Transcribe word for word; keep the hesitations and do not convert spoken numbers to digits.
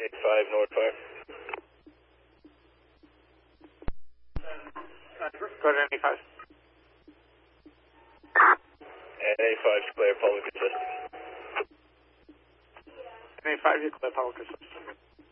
eighty-five North Fire. Go to eighty-five. And eighty-five is clear, public assist. eighty-five, you clear public assist.